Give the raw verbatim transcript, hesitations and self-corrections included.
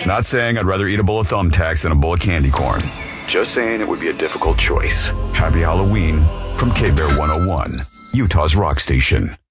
Not saying I'd rather eat a bowl of thumbtacks than a bowl of candy corn. Just saying it would be a difficult choice. Happy Halloween from K-Bear one oh one, Utah's rock station.